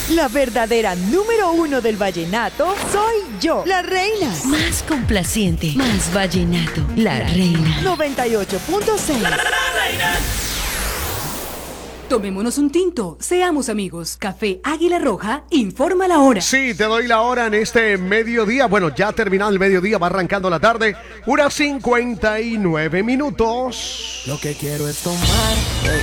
La verdadera número uno del vallenato soy yo, la reina. Más complaciente, más vallenato, la reina. 98.6. ¡La reina! Tomémonos un tinto, seamos amigos. Café Águila Roja informa la hora. Sí, te doy la hora en este mediodía. Bueno, ya terminado el mediodía, va arrancando la tarde. 1:59. Lo que quiero es tomar